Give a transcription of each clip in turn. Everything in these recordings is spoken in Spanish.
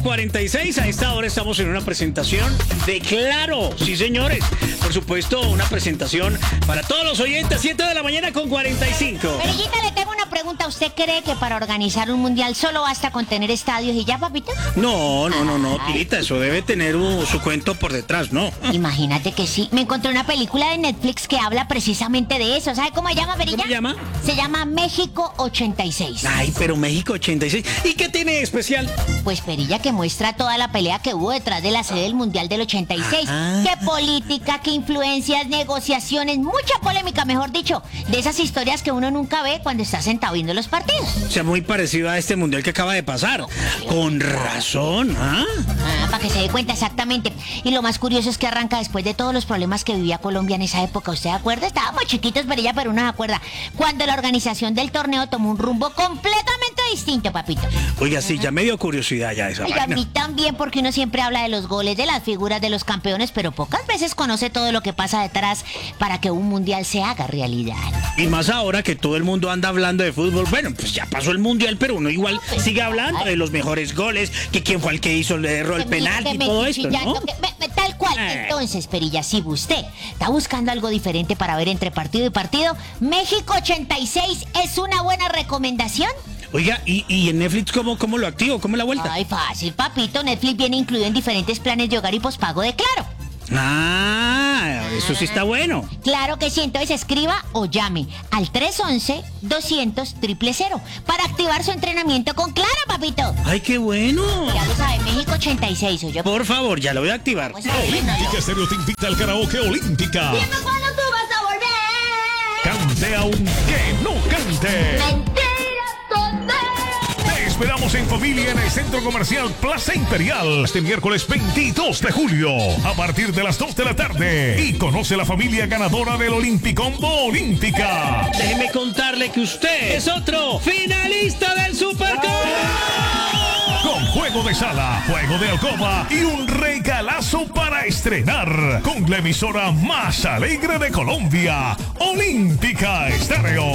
46. A esta hora estamos en una presentación de Claro. Sí, señores. Por supuesto, una presentación para todos los oyentes. 7 de la mañana con 45. Perillita, le tengo una pregunta. ¿Usted cree que para organizar un mundial solo basta con tener estadios y ya, papito? No, Tilita. Eso debe tener su cuento por detrás, ¿no? Imagínate que sí. Me encontré una película de Netflix que habla precisamente de eso. ¿Sabe cómo se llama, Perilla? ¿Cómo se llama? Se llama México 86. Ay, pero México 86. ¿Y qué tiene de especial? Pues Perilla, que muestra toda la pelea que hubo detrás de la sede del Mundial del 86. Qué política, qué influencias, negociaciones, mucha polémica, mejor dicho. De esas historias que uno nunca ve cuando está sentado viendo los partidos. O sea, muy parecido a este mundial que acaba de pasar. Con razón, para que se dé cuenta exactamente. Y lo más curioso es que arranca después de todos los problemas que vivía Colombia en esa época. ¿Usted se acuerda? Estábamos chiquitos, Perilla, pero uno se acuerda. Cuando la organización del torneo tomó un rumbo completamente distinto, papito. Oiga, sí, ya me dio curiosidad ya esa Oiga, vaina. a mí también, porque uno siempre habla de los goles, de las figuras, de los campeones, pero pocas veces conoce todo lo que pasa detrás para que un mundial se haga realidad. Y más ahora que todo el mundo anda hablando de fútbol. Bueno, pues ya pasó el mundial, pero uno igual sigue hablando de los mejores goles, que quién fue el que hizo el error, el penalti y todo esto, ¿no? Tal cual. Entonces, Perilla, si usted está buscando algo diferente para ver entre partido y partido, México 86 es una buena recomendación. Oiga, ¿y en Netflix cómo lo activo? ¿Cómo es la vuelta? Ay, fácil, papito. Netflix viene incluido en diferentes planes de hogar y pospago de Claro. Eso sí está bueno. Claro que sí, entonces escriba o llame al 311-200-000 para activar su entrenamiento con Claro, papito. ¡Ay, qué bueno! Ya lo sabe, México 86, ¿o yo? Por favor, ya lo voy a activar. Olímpica Estéreo te invita al karaoke Olímpica. Dime cuándo tú vas a volver. Cante aunque no cante. Mentira total. Te esperamos en familia en el Centro Comercial Plaza Imperial este miércoles 22 de julio a partir de las 2 de la tarde y conoce la familia ganadora del Olimpicombo Olímpica. Déjeme contarle que usted es otro finalista del Supercop. Con juego de sala, juego de alcoba y un regalazo para estrenar con la emisora más alegre de Colombia, Olímpica Estéreo.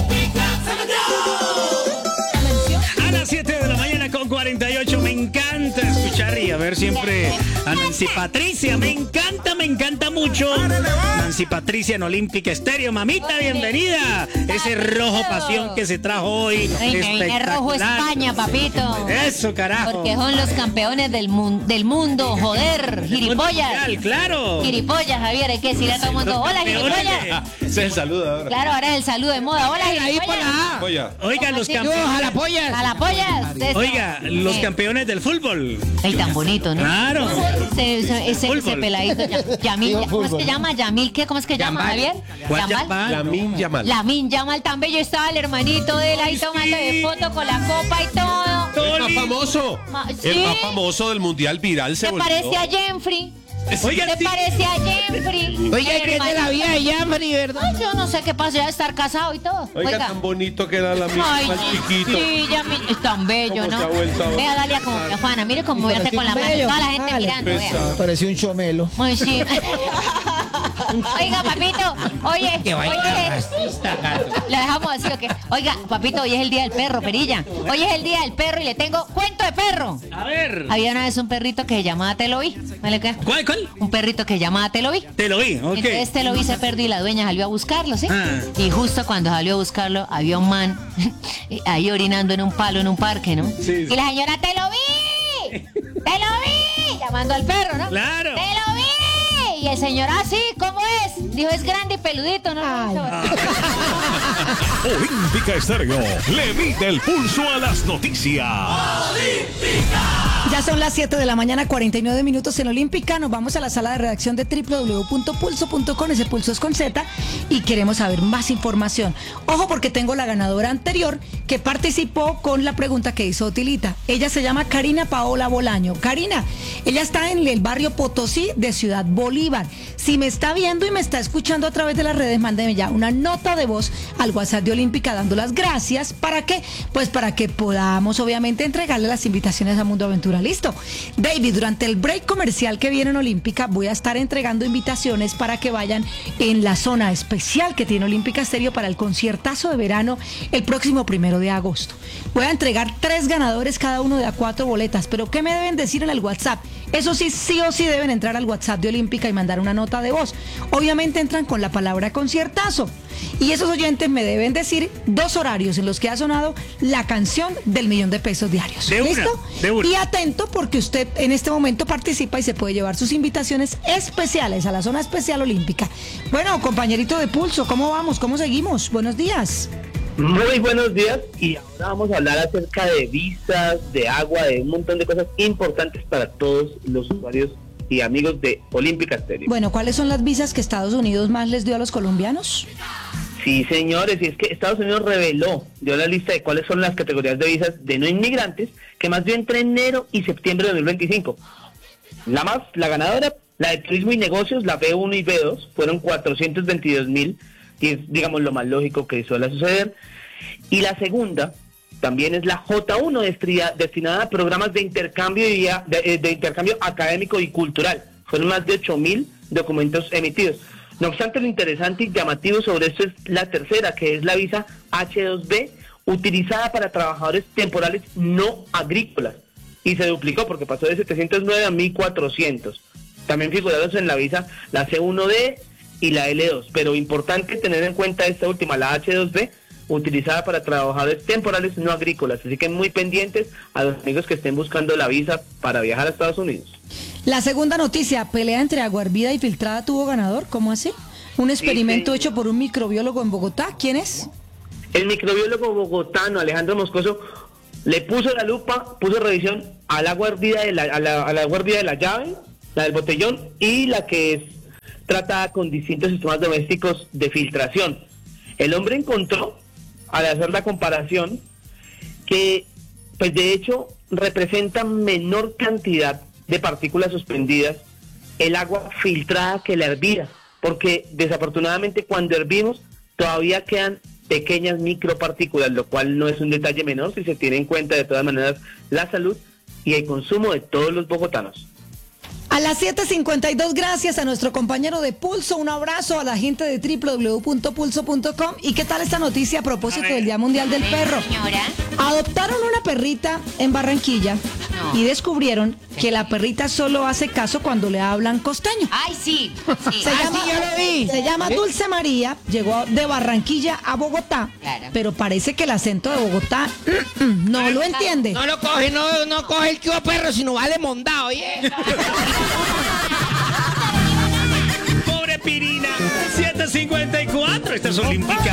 A las 7 de la mañana con 48, me encanta escuchar y a ver siempre a Nancy Patricia, me encanta mucho Nancy Patricia en Olímpica Estéreo. Mamita, bienvenida. Ese rojo pasión que se trajo hoy, Es rojo España, papito. Eso, carajo. Porque son los campeones del mundo, joder, gilipollas. Mundial, claro. Gilipollas, Javier, hay que decirle a todo el mundo, hola, gilipollas. Ese es el saludo ahora. Claro, ahora es el saludo de moda, hola, gilipollas. Oiga, los campeones. A la pollas. Oiga, los campeones del fútbol. Ay, tan bonito, ¿no? Claro. Ese peladito, Yamil, ¿cómo es que llama? Yamil, ¿qué? ¿Cómo es que llama, Javier? Lamine Yamal. Lamine Yamal también. Yo estaba el hermanito de él ahí tomando de foto con la copa y todo. El más famoso. ¿Sí? El más famoso del mundial viral se ¿Te volvió. parece a Jeffrey? Oiga, ¿Te parece a Jeffrey? Oiga, ¿qué es de la vida de Jeffrey, verdad? Ay, yo no sé qué pasa, ya de estar casado y todo. Oiga, tan bonito que era Lamine Ay, más chiquito. sí, Yamil, es tan bello, ¿Cómo ¿no? se ha vuelto ahora? Vea, Dalia, como me afana. Mire cómo me hace con la mano. Toda la gente mirando, vea. Parecía un chomelo. Ay, sí. Oiga, papito, oye, ¿la dejamos así o qué? Oiga, papito, hoy es el día del perro, Perilla. Hoy es el día del perro y le tengo cuento de perro. A ver. Había una vez un perrito que se llamaba Te lo vi. ¿Vale qué? ¿Cuál? Un perrito que se llamaba Te lo vi. Te lo vi, ok. Entonces Te lo vi se perdió y la dueña salió a buscarlo, ¿sí? Y justo cuando salió a buscarlo, había un man ahí orinando en un palo en un parque, ¿no? Sí. Y la señora, ¡te lo vi! ¡Te lo vi! Llamando al perro, ¿no? Claro. ¡Te lo vi! Y el señor, sí, ¿cómo es? Dijo, es grande y peludito, ¿no? Olímpica Estéreo le mide el pulso a las noticias. Ya son las 7 de la mañana, 49 minutos en Olímpica. Nos vamos a la sala de redacción de www.pulso.com, ese pulso es con Z, y queremos saber más información. Ojo, porque tengo la ganadora anterior que participó con la pregunta que hizo Otilita. Ella se llama Karina Paola Bolaño. Karina, ella está en el barrio Potosí de Ciudad Bolívar. Si me está viendo y me está escuchando a través de las redes, mándeme ya una nota de voz al WhatsApp de Olímpica dando las gracias. ¿Para qué? Pues para que podamos obviamente entregarle las invitaciones a Mundo Aventura temperatura. ¿Listo? David, durante el break comercial que viene en Olímpica voy a estar entregando invitaciones para que vayan en la zona especial que tiene Olímpica Estéreo para el conciertazo de verano el próximo 1 de agosto. Voy a entregar 3 ganadores, cada uno de a 4 boletas. Pero ¿qué me deben decir en el WhatsApp? Eso sí, sí o sí deben entrar al WhatsApp de Olímpica y mandar una nota de voz. Obviamente entran con la palabra conciertazo. Y esos oyentes me deben decir 2 horarios en los que ha sonado la canción del $1.000.000 diarios. ¿Listo? De una. Y atento porque usted en este momento participa y se puede llevar sus invitaciones especiales a la zona especial olímpica. Bueno, compañerito de Pulso, ¿cómo vamos? ¿Cómo seguimos? Buenos días. Muy buenos días, y ahora vamos a hablar acerca de visas, de agua, de un montón de cosas importantes para todos los usuarios y amigos de Olímpica Estéreo. Bueno, ¿cuáles son las visas que Estados Unidos más les dio a los colombianos? Sí, señores, y es que Estados Unidos dio la lista de cuáles son las categorías de visas de no inmigrantes que más dio entre enero y septiembre de 2025. La ganadora, la de turismo y negocios, la B1 y B2, fueron 422.000, y es, digamos, lo más lógico que suele suceder. Y la segunda también es la J1, destinada a programas de intercambio de intercambio académico y cultural. Fueron más de 8.000 documentos emitidos. No obstante, lo interesante y llamativo sobre esto es la tercera, que es la visa H2B, utilizada para trabajadores temporales no agrícolas. Y se duplicó porque pasó de 709 a 1.400. También figuraron en la visa la C1D y la L2. Pero importante tener en cuenta esta última, la H2B, utilizada para trabajadores temporales no agrícolas. Así que muy pendientes a los amigos que estén buscando la visa para viajar a Estados Unidos. La segunda noticia, pelea entre agua hervida y filtrada tuvo ganador. ¿Cómo así? Un experimento hecho por un microbiólogo en Bogotá. ¿Quién es? El microbiólogo bogotano Alejandro Moscoso le puso la lupa, puso revisión al agua hervida a la agua hervida de la llave, la del botellón, y la que es tratada con distintos sistemas domésticos de filtración. El hombre encontró, al hacer la comparación, que pues de hecho representa menor cantidad de partículas suspendidas el agua filtrada que la hervida, porque desafortunadamente cuando hervimos todavía quedan pequeñas micropartículas, lo cual no es un detalle menor si se tiene en cuenta de todas maneras la salud y el consumo de todos los bogotanos. A las 7:52, gracias a nuestro compañero de Pulso. Un abrazo a la gente de www.pulso.com. ¿Y qué tal esta noticia a propósito del Día Mundial del Perro? Señora. Adoptaron una perrita en Barranquilla y descubrieron que la perrita solo hace caso cuando le hablan costeño. Ay, sí. Sí. Se llama Dulce María, llegó de Barranquilla a Bogotá, Claro. pero parece que el acento de Bogotá no lo entiende. No lo coge, no coge el tío perro, sino va de mondado, oye. Pobre Pirina. 7:54. Esta es Olímpica.